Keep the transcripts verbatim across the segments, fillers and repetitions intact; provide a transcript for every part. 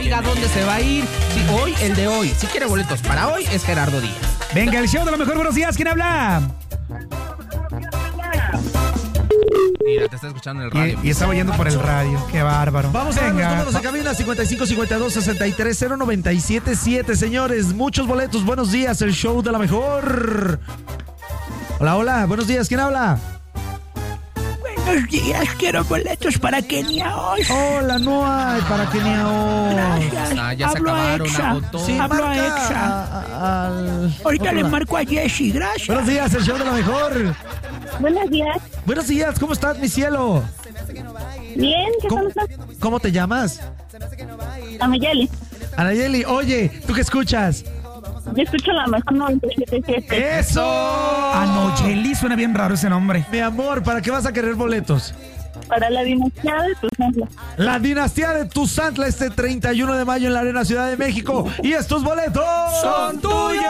diga dónde se va a ir. Sí, hoy, el de hoy. Si quiere boletos para hoy, es Gerardo Díaz. Venga, el show de la mejor. Buenos días, ¿quién habla? Mira, te está escuchando en el radio. Y, y estaba oyendo por el radio, qué bárbaro. Vamos a ver los números de cabina, cincuenta y cinco, cincuenta y dos, sesenta y tres, cero, noventa y siete, siete. Señores, muchos boletos, buenos días, el show de la mejor. Hola, hola, buenos días, ¿quién habla? Buenos días, quiero boletos para Kenia hoy. Hola, no hay para Kenia hoy. Gracias. Ah, ya se Hablo a acabaron, Exa. agotó. Sí, Hablo a marca Exa. a- a- al... Ahorita le Hola. marco a Jessy, gracias. Buenos días, el show de la mejor. Buenos días. Buenos días, ¿cómo estás, mi cielo? Bien, ¿qué ¿Cómo, tal estás? ¿Cómo te llamas? Amayeli. Anayeli, oye, ¿tú qué escuchas? Yo escucho la mejor noventa y siete punto siete. ¡Eso! Anocheli, suena bien raro ese nombre. Mi amor, ¿para qué vas a querer boletos? Para la dinastía de tus anclas. La dinastía de Tuzantla este treinta y uno de mayo en la Arena Ciudad de México. Y estos boletos ¡Son tuyos!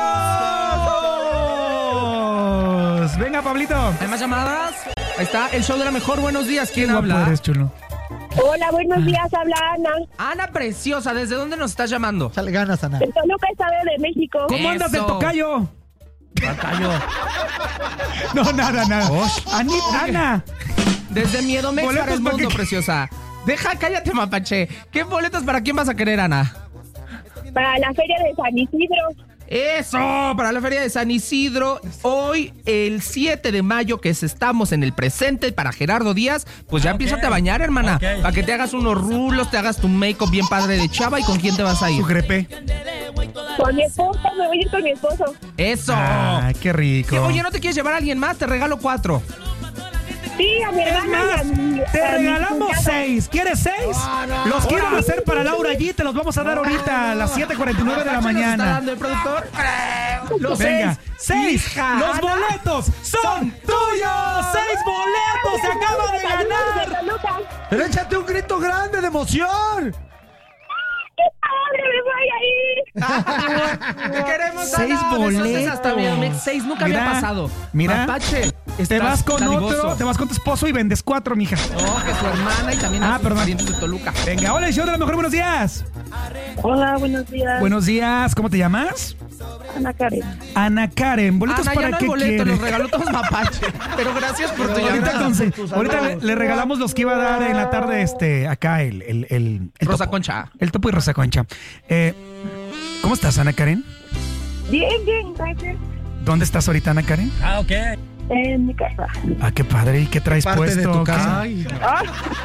Venga, Pablito. ¿Hay más llamadas? Ahí está, el show de la mejor. Buenos días, ¿quién Qué habla? guapo eres, chulo. Hola, buenos días, habla Ana. Ana Preciosa, ¿desde dónde nos estás llamando? Sale ganas, Ana. De Toluca, Estado de México. ¿Cómo andas del Eso. tocayo? Tocayo. No, nada, nada. Osh. Ani- Ana. Desde Miedo Mex Boletos para el para mundo, que- preciosa. Deja, cállate, mapache. ¿Qué boletos para quién vas a querer, Ana? Para la feria de San Isidro. Eso, para la feria de San Isidro. Hoy, el siete de mayo, que es- estamos en el presente para Gerardo Díaz, pues ya empiézate a bañar, hermana. Para que te hagas unos rulos, te hagas tu make-up bien padre de chava. ¿Y con quién te vas a ir? Su crepe. Con mi esposo, me voy a ir con mi esposo. Eso. Ay, qué rico. ¿Qué? Oye, ¿no te quieres llevar a alguien más? Te regalo cuatro. Sí, a mi Es hermana y a más, mi... te a mi regalamos cuñada. seis. ¿Quieres seis? Los quiero hacer para Laura allí. Te los vamos a dar ahorita a las siete cuarenta y nueve de la ¿Nos está mañana. dando el productor? Los Venga, seis. seis. Hija, Los Ana. boletos son tuyos. Seis boletos. Se acaba de Saludos ganar. de Toluca. Pero échate un grito grande de emoción. ¡Qué padre, me voy a ir! Te queremos, Seis Ana. Besotes hasta boletos. Medomex. Seis, nunca Mira, había pasado. mira. Mapache, Te estás vas con dadivoso. otro, te vas con tu esposo y vendes cuatro, mija. No, que su hermana y también Ah, a sus perdón. parientes de Toluca. Venga, hola, el show de la mejor. Buenos días. Hola, buenos días. Buenos días. ¿Cómo te llamas? Ana Karen. Ana Karen. ¿Boletos Ana, ya para no hay qué boletos, quieres? los regaló todos Mapache. Pero gracias por tu Ahorita, llamada. con- tus ahorita le, saludos. le regalamos los que iba a dar en la tarde este acá el, el, el, el Rosa topo. Concha. El topo y Rosa Concha. Eh, ¿Cómo estás, Ana Karen? Bien, bien, gracias. ¿Dónde estás ahorita, Ana Karen? En mi casa. Ah, qué padre. ¿Y qué traes Parte de puesto? tu casa. ¿Qué, Ah,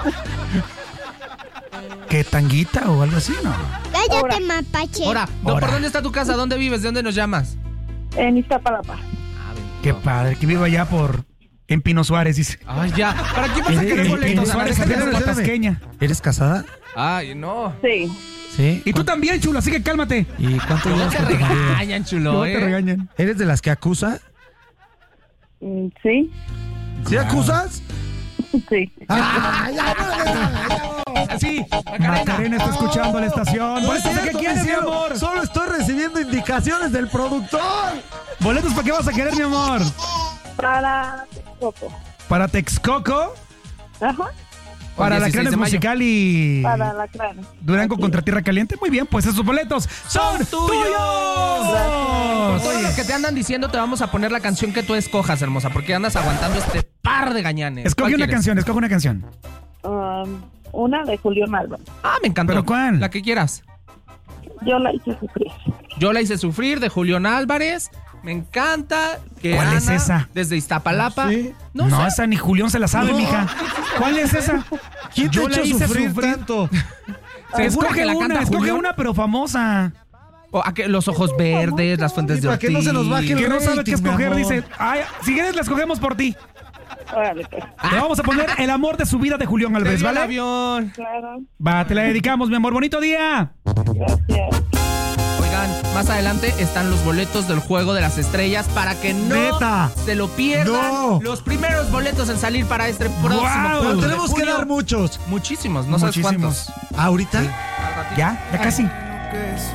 qué tanguita o algo así, no? Cállate, mapache. Ahora, ¿por Ahora. dónde está tu casa? ¿Dónde vives? ¿De dónde nos llamas? en Iztapalapa. Qué padre. Que viva allá por... En Pino Suárez, dice. Ay, ya. ¿Para quién vas a En, querer en Pino boletos? Ana? Suárez, Déjale apenas de- la tasqueña. ¿Eres casada? Ay, no. Sí. Sí. Y tú también, chulo, así que cálmate. ¿Y cuánto No llevas te con tu marido? regañan, chulo, No ¿eh? te regañan. ¿Eres de las que acusa? Mm, Sí. ¿Sí acusas? Sí. ¡Ah, ya, no, no, no! Sí, Macarena está escuchando la estación. No es ¿Boletos de qué cierto, quieres, mi cielo. amor? Solo estoy recibiendo indicaciones del productor. ¿Boletos para qué vas a querer, mi amor? Para Coco. ¿Para Texcoco? Ajá. Para la dieciséis Cranes de mayo. Musical y Para la crana. Durango contra Tierra Caliente. Muy bien, pues esos boletos son tuyos. Por todo lo que te andan diciendo, te vamos a poner la canción que tú escojas, hermosa, porque andas aguantando este par de gañanes. Escoge ¿Cuál una quieres? canción, escoge una canción. Um, una de Julio Malva. Ah, me encantó. ¿Pero cuál? La que quieras. Yo la hice sufrir. Yo la hice sufrir, de Julián Álvarez. Me encanta que ¿Cuál Ana, es esa? desde Iztapalapa. Sí. No, No, sé. esa ni Julián se la sabe, No. mija. ¿Cuál es esa? ¿Quién te Yo ha la hecho hice sufrir, sufrir. tanto? ¿Segura Escoge que la una, canta escoge Julián? una, pero famosa. O a que los ojos verdes, las fuentes Y de para que no se nos baje el Que no sabe rating, qué mi escoger, amor. dice. Ay, si quieres, la escogemos por ti. Órale, pues. Te vamos a poner El amor de su vida de Julián Álvarez, el ¿vale? avión. Claro. Va, te la dedicamos, mi amor. Bonito día. Gracias. Oigan, más adelante están los boletos del Juego de las Estrellas para que no Neta. se lo pierdan. No. Los primeros boletos en salir para este próximo Guau. juego Pero de tenemos que junio. dar muchos. Muchísimos, no sabes Muchísimos. cuántos. ¿Ahorita? Ya, ya casi.